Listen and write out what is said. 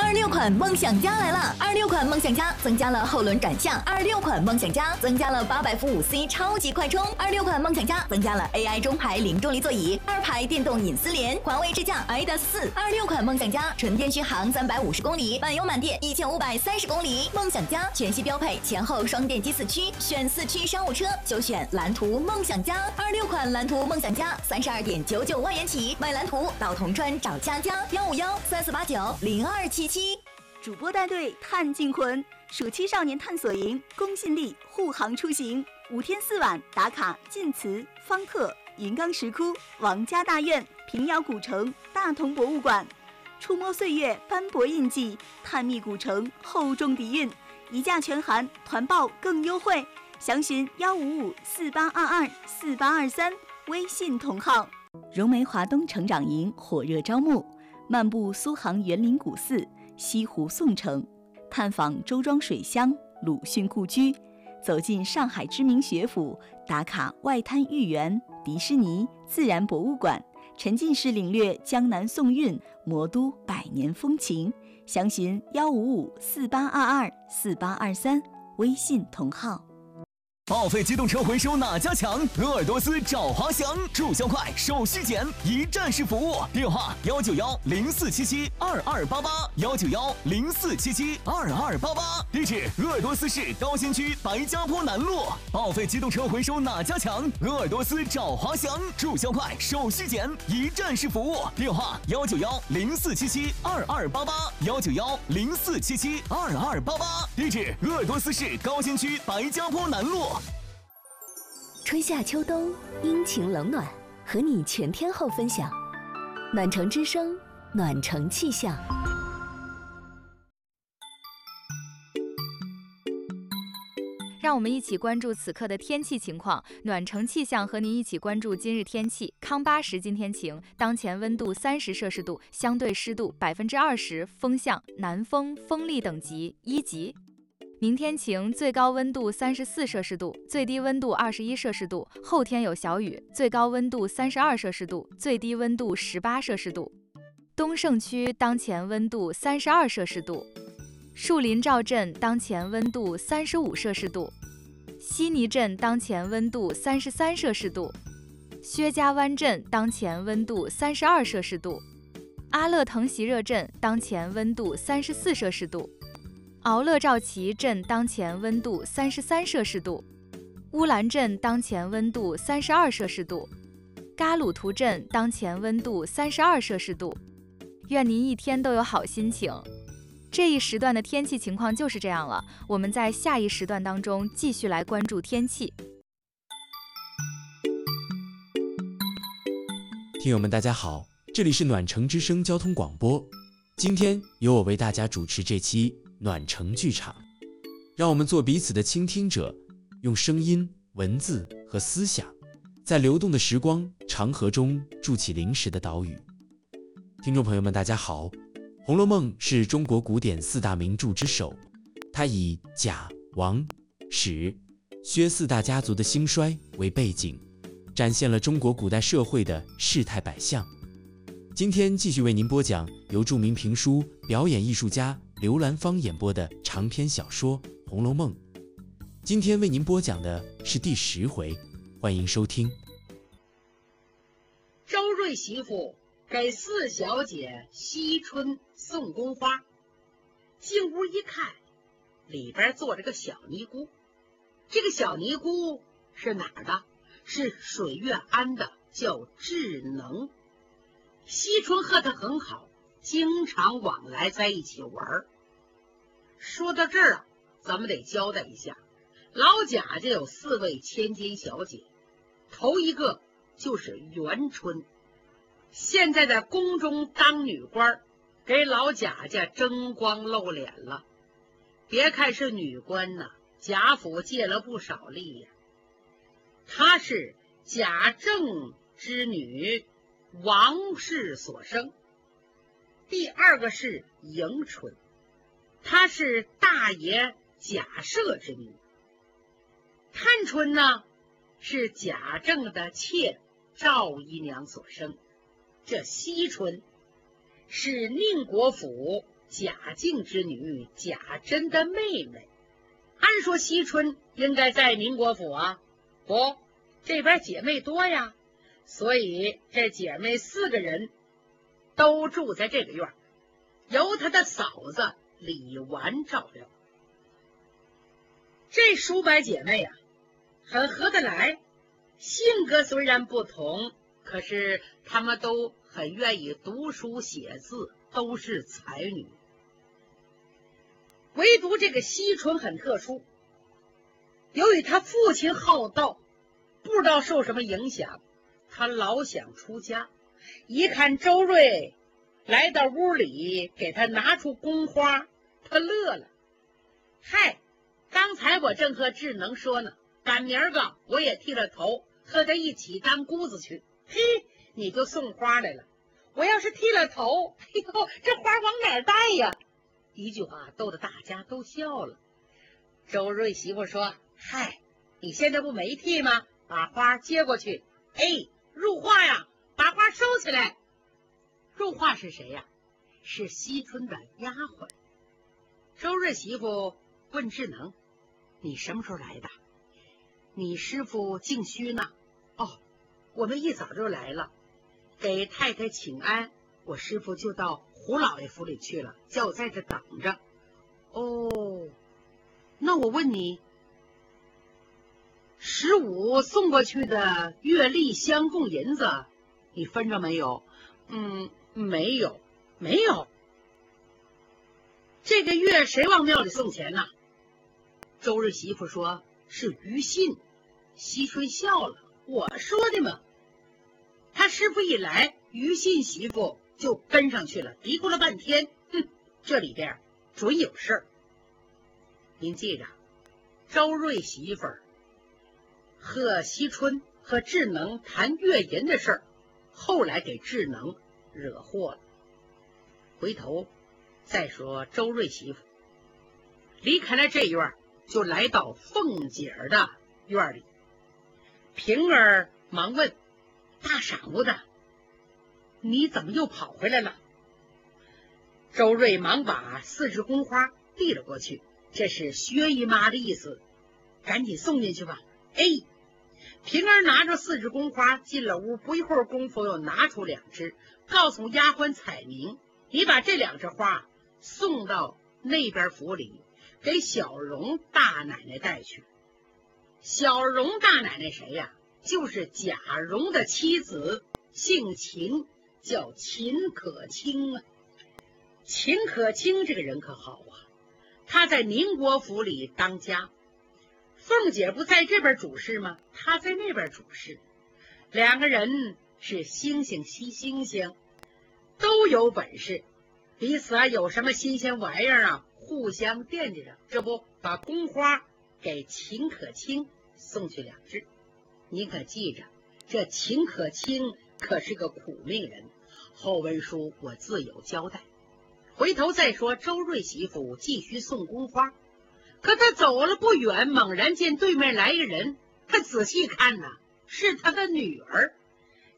26款梦想家来了！26款梦想家增加了后轮转向，26款梦想家增加了800伏5C 超级快充，26款梦想家增加了 AI 中排零重力座椅，2排电动隐私联，环卫支架 IDAS4。26款梦想家纯电续航350公里，满油满电1530公里。梦想家全系标配前后双电机4驱，选4驱商务车就选蓝图梦想家。26款蓝图梦想家32.99万元起，买蓝图到铜川找佳佳15134890277。 主播带队探净魂，暑期少年探索营，公信力护航出行，5天4晚打卡晋祠、方特、云冈石窟、王家大院、平遥古城、大同博物馆，触摸岁月斑驳印记，探秘古城厚重底蕴，一价全含，团报更优惠，详询15548224823微信同号。融媒华东成长营火热招募，漫步苏杭园林古寺、西湖宋城，探访周庄水乡、鲁迅故居，走进上海知名学府，打卡外滩豫园、迪士尼、自然博物馆，沉浸式领略江南宋韵、魔都百年风情。详询15548224823微信同号。 报废机动车回收哪家强？鄂尔多斯找华翔，注销快，手续简，一站式服务。电话19104772288，19104772288。地址鄂尔多斯市高新区白家坡南路。报废机动车回收哪家强？鄂尔多斯找华翔，注销快，手续简，一站式服务。电话19104772288，19104772288。地址鄂尔多斯市高新区白家坡南路。 春夏秋冬，阴晴冷暖，和你全天候分享。暖城之声，暖城气象。 让我们一起关注此刻的天气情况。暖城气象和您一起关注今日天气。康巴什今天晴，当前温度30摄氏度，相对湿度20%，风向南风，风力等级1级。明天晴，最高温度34摄氏度，最低温度21摄氏度。后天有小雨，最高温度32摄氏度，最低温度18摄氏度。东胜区当前温度32摄氏度。树林赵镇当前温度35摄氏度。悉尼镇当前温度33摄氏度。薛家湾镇当前温度32摄氏度。阿勒腾席热镇当前温度34摄氏度。敖勒赵旗镇当前温度33摄氏度，乌兰镇当前温度32摄氏度，嘎鲁图镇当前温度32摄氏度。愿您一天都有好心情。这一时段的天气情况就是这样了，我们在下一时段当中继续来关注天气。 听友们大家好，这里是暖城之声交通广播，今天由我为大家主持这期暖城剧场，让我们做彼此的倾听者，用声音、文字和思想，在流动的时光长河中筑起临时的岛屿。听众朋友们大家好，《红楼梦》是中国古典4大名著之首，它以贾、王、史、薛4大家族的兴衰为背景，展现了中国古代社会的世态百相。今天继续为您播讲由著名评书表演艺术家刘兰芳演播的长篇小说《红楼梦》。今天为您播讲的是第10回，欢迎收听。 周瑞媳妇给4小姐惜春送宫花，进屋一看，里边坐着个小尼姑。这个小尼姑是哪儿的？是水月庵的，叫智能。惜春和她很好，经常往来在一起玩。说到这儿啊，咱们得交代一下，老贾家有4位千金小姐，头一个就是元春，现在在宫中当女官，给老贾家争光露脸了。别看是女官呐，贾府借了不少力呀。她是贾政之女，王氏所生。第二个是迎春，她是大爷贾赦之女。探春呢，是贾政的妾赵姨娘所生。这惜春是宁国府贾敬之女贾珍的妹妹。按说惜春应该在宁国府啊，不，这边姐妹多呀，所以这姐妹4个人都住在这个院，由她的嫂子李纨照料。这叔伯姐妹啊，很合得来，性格虽然不同，可是她们都很愿意读书写字，都是才女。唯独这个惜春很特殊，由于他父亲好道，不知道受什么影响，他老想出家。一看周瑞来到屋里，给他拿出宫花，他乐了。嗨，刚才我正和智能说呢，赶明儿个我也剃了头，和他一起当姑子去。嘿，你就送花来了。我要是剃了头，哎呦，这花往哪儿带呀？一句话逗得大家都笑了。周瑞媳妇说：“嗨，你现在不没剃吗？把花接过去。哎，入画呀，把花收起来。”入画是谁呀？是惜春的丫鬟。周瑞媳妇问智能：“你什么时候来的？你师傅敬虚呢？”“哦，我们一早就来了，给太太请安，我师傅就到胡老爷府里去了，叫我在这等着。”“哦，那我问你，15送过去的月例相供银子，你分着没有？”“没有。”“没有？这个月谁往庙里送钱呢？”周瑞媳妇说：“是于信。”惜春笑了：“我说的嘛。”他师傅一来，于信媳妇就跟上去了，嘀咕了半天，这里边准有事儿。您记着，周瑞媳妇儿和惜春和智能谈月银的事儿，后来给智能惹祸了。回头再说周瑞媳妇离开了这院，就来到凤姐儿的院里。平儿忙问：“大晌午的，你怎么又跑回来了？”周瑞忙把4枝宫花递了过去，这是薛姨妈的意思，赶紧送进去吧。哎，平儿拿着4枝宫花进了屋，不一会儿功夫又拿出2枝，告诉丫鬟彩明：“你把这2枝花送到那边府里，给小荣大奶奶带去。”小荣大奶奶谁呀？就是贾蓉的妻子，姓秦，叫秦可卿啊。秦可卿这个人可好啊，他在宁国府里当家，凤姐不在这边主事吗？他在那边主事，2个人是惺惺惜惺惺，都有本事，彼此有什么新鲜玩意儿啊，互相惦记着。这不把宫花给秦可卿送去2枝。你可记着，这秦可卿可是个苦命人，后文书我自有交代。回头再说周瑞媳妇继续送宫花，可他走了不远，猛然见对面来一个人，他仔细看呐，是他的女儿。